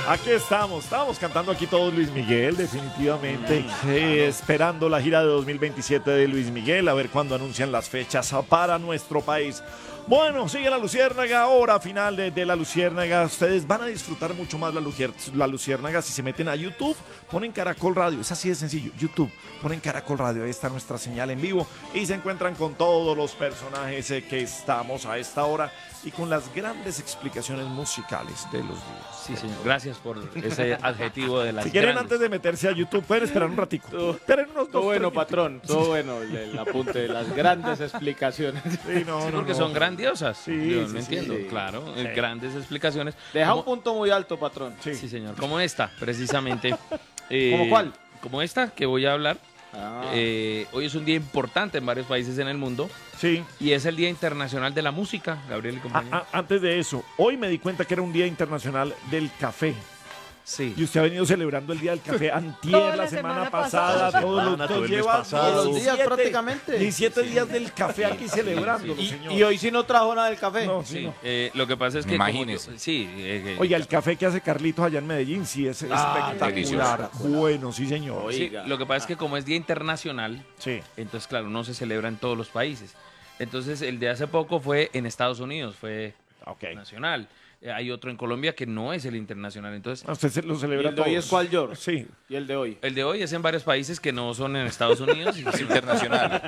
Aquí estamos cantando aquí todo Luis Miguel, definitivamente, esperando la gira de 2027 de Luis Miguel, a ver cuándo anuncian las fechas para nuestro país. Bueno, sigue la Luciérnaga, hora final de la Luciérnaga. Ustedes van a disfrutar mucho más la Luciérnaga si se meten a YouTube, ponen Caracol Radio, es así de sencillo, YouTube, ponen Caracol Radio, ahí está nuestra señal en vivo y se encuentran con todos los personajes que estamos a esta hora y con las grandes explicaciones musicales de los días. Sí, señor, gracias por ese adjetivo de las Si quieren, grandes. antes de meterse a YouTube, pueden esperar un ratico. Esperen unos Todo dos, bueno, 3 patrón, todo bueno, el apunte de las grandes explicaciones. Sí, no, Sí, no, porque no. son grandiosas. Sí, Yo sí, lo sí, entiendo, sí. claro. Sí. Grandes explicaciones. Deja Como- un punto muy alto, patrón. Sí. Sí, señor. Como esta, precisamente. ¿Cómo cuál? Como esta que voy a hablar. Ah. Hoy es un día importante en varios países en el mundo Sí. y es el Día Internacional de la Música, Gabriel y compañía. Antes de eso, hoy me di cuenta que era un Día Internacional del Café. Sí. Y usted ha venido celebrando el Día del Café antier, Toda la la semana semana pasada, pasada. todos los Todo el mes lleva pasado. Todos los días 17 prácticamente. 17 días del café aquí celebrándolo, sí. señor. Y hoy sí no trajo nada del café. No, sí, Sí, no. lo que pasa es que... como Imagínese. yo- sí. Oiga, el café que hace Carlitos allá en Medellín sí es espectacular. delicioso. Bueno, sí, señor. sí, Oiga. lo que pasa es que como es Día Internacional, Sí. entonces, claro, no se celebra en todos los países. Entonces, el de hace poco fue en Estados Unidos, fue Ok. nacional. Hay otro en Colombia que no es el internacional. Entonces, Usted lo ¿Y celebra el de hoy todos. es cuál, George? Sí. ¿Y el de hoy? el de hoy es en varios países que no son en Estados Unidos. Es internacional.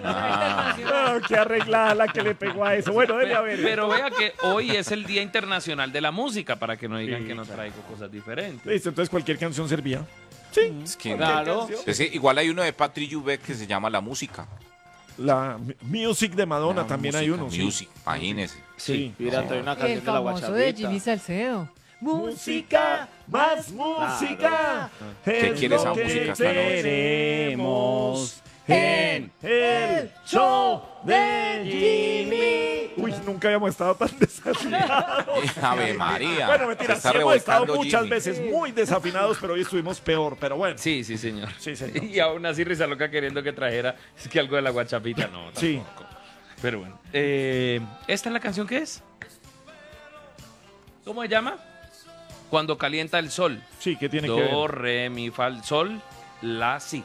Ah, qué arreglada la que le pegó a eso. Bueno, debe haber. Pero vea que hoy es el Día Internacional de la Música, para que no digan Sí, que no traigo cosas diferentes. Listo, entonces cualquier canción servía. Sí. Es que Claro. igual hay uno de Patrick Juvet que se llama La Música. La Music de Madonna La también hay música, uno. sí. Music, imagínese. Sí. Mira, trae una El canción de la famoso de guachapita. Jimmy Salcedo. Música, más música. ¿Qué es quiere lo esa que música esta noche? queremos en el show de Jimmy. Uy, nunca habíamos estado tan desafinados. Ave María. Bueno, mentira, Se está sí hemos estado revolcando muchas Jimmy. veces muy desafinados, pero hoy estuvimos peor. Pero bueno, Sí, sí, señor. Sí, señor. Y aún así Risa Loca queriendo que trajera es que algo de la guachapita, no. Tampoco. Sí. Pero bueno. ¿Esta es la canción que es? ¿Cómo se llama? Cuando calienta el sol. sí, ¿qué tiene que Do, ver? re, mi, fa, sol, la, si.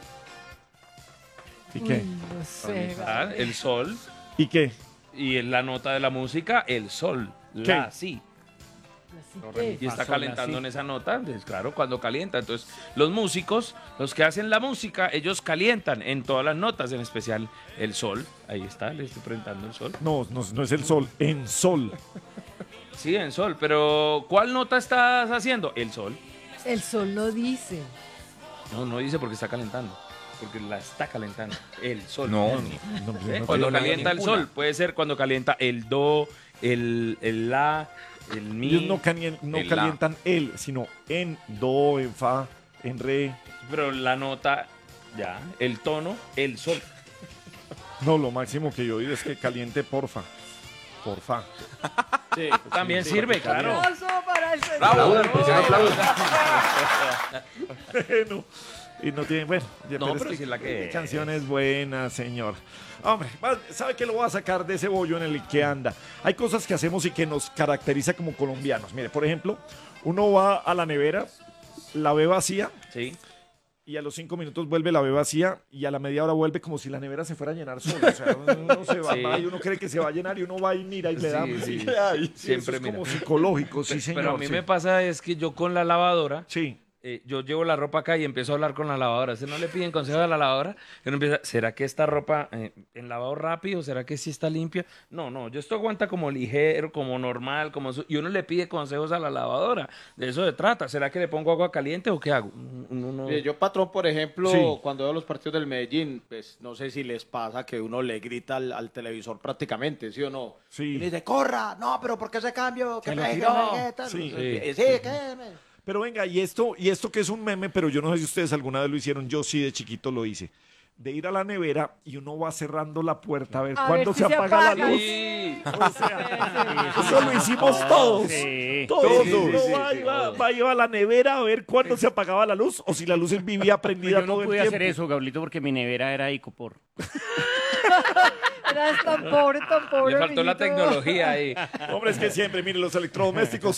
¿Y qué? Uy, no sé. Ah, el sol. ¿Y qué? Y en la nota de la música, el sol, la, si. Y está calentando en esa nota, entonces, claro, cuando calienta. Entonces, los músicos, los que hacen la música, ellos calientan en todas las notas, en especial el sol. Ahí está, le estoy presentando el sol. No, no, no es el sol, en sol. Sí, en sol, pero ¿cuál nota estás haciendo? El sol. El sol no dice. No, no dice porque está calentando, porque la está calentando. El sol. No, No, ¿Eh? no Cuando tiene calienta el ninguna. sol, puede ser cuando calienta el do, el la, el mi. Ellos no El la. calientan el, sino en do, en fa, en re. Pero la nota, ya, el tono, el sol. No, lo máximo que yo digo es que caliente porfa. Porfa. Sí, También sí, sirve, sí. claro. ¡Aplauso para el señor! Bueno, y no tiene, bueno, ya, No, es pero sí es la que es. canción es buena, señor. Hombre, ¿sabe qué lo voy a sacar de ese bollo en el que anda? Hay cosas que hacemos y que nos caracteriza como colombianos. Mire, por ejemplo, uno va a la nevera, la ve vacía Sí. y a los 5 minutos vuelve, la ve vacía y a la media hora vuelve como si la nevera se fuera a llenar sola. O sea, uno se va, Sí. va y uno cree que se va a llenar y uno va y mira y le da. Sí, sí. y le da, y Siempre eso es como mira. psicológico, sí, señor. Pero a mí sí. me pasa es que yo con la lavadora, Sí. yo llevo la ropa acá y empiezo a hablar con la lavadora. ¿Usted no le piden consejo a la lavadora? Y uno empieza, ¿será que esta ropa en lavado rápido? ¿Será que sí está limpia? No, yo esto aguanta como ligero, como normal, y uno le pide consejos a la lavadora. De eso se trata. ¿Será que le pongo agua caliente o qué hago? Uno no- Mire, yo, patrón, por ejemplo, Sí. cuando veo los partidos del Medellín, pues no sé si les pasa que uno le grita al televisor prácticamente, ¿sí o no? Sí. Y le dice, corra, no, pero ¿por qué ese cambio? ¿Qué Se lo me tiró. Sí, Sí. ¿qué? Pero venga, y esto que es un meme, pero yo no sé si ustedes alguna vez lo hicieron, yo sí de chiquito lo hice. De ir a la nevera y uno va cerrando la puerta a ver A cuándo ver si se se apaga la apaga. luz. Sí. O sea, eso lo hicimos todos. Todos. Sí, Uno sí, iba a la nevera a ver cuándo se apagaba la luz o si la luz vivía prendida Yo no todo el pude tiempo. hacer eso, Gablito, porque mi nevera era Icopor. Eras tan pobre, Le faltó la amiguito. tecnología ahí. Hombre, es que siempre, miren, los electrodomésticos